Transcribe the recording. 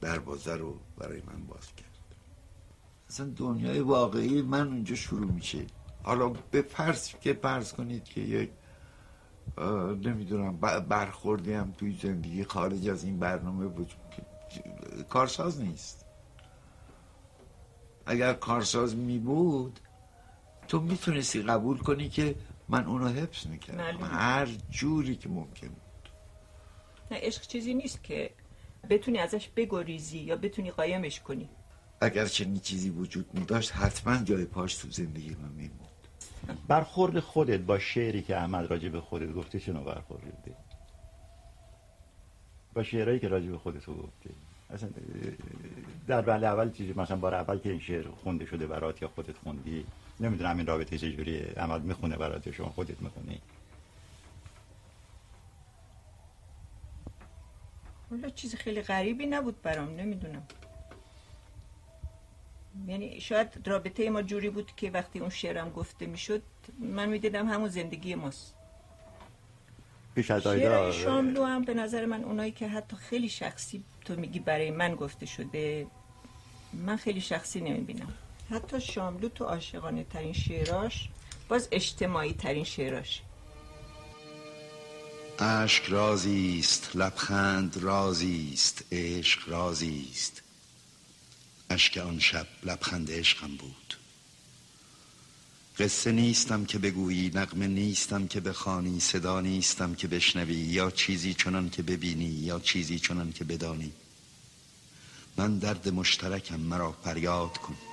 دروازه رو برای من باز کرد. اصلا دنیای واقعی من اونجا شروع میشه. حالا به فرض کنید که یک نمیدونم برخوردی هم توی زندگی خارج از این برنامه بود، کارساز نیست. اگر کارساز می بود تو میتونستی قبول کنی که من اونو حفظ میکردم هر جوری که ممکن بود. نه، عشق چیزی نیست که بتونی ازش بگریزی یا بتونی قایمش کنی. اگر چنین چیزی وجود می داشت حتما جای پاش تو زندگی من میموند. برخورد خودت با شعری که احمد راجع به خودت گفته چه نوع برخوردی بوده؟ با شعرهایی که راجع به خودت گفته اصلا در بله اول چیزی مثلا بار اول که این شعر خونده شده برات یا خودت خوندی، نمیدونم این رابطه چجوریه، احمد میخونه برات یا شما خودت میخونی؟ والا چیز خیلی غریبی نبود برام، نمیدونم. یعنی شاید رابطه ما جوری بود که وقتی اون شعرم گفته میشد من میدیدم همون زندگی ماست. پیش از شعرهای شاملو هم به نظر من اونایی که حتی خیلی شخصی تو میگی برای من گفته شده، من خیلی شخصی نمیبینم. حتی شاملو تو عاشقانه ترین شعراش باز اجتماعی ترین شعراش. اشک رازی است، لبخند رازی است، عشق رازی است. اشک آن شب لبخند عشقم بود. قصه نیستم که بگویی، نغمه نیستم که بخوانی، صدا نیستم که بشنوی، یا چیزی چنان که ببینی یا چیزی چنان که بدانی. من درد مشترکم، مرا فریاد کن.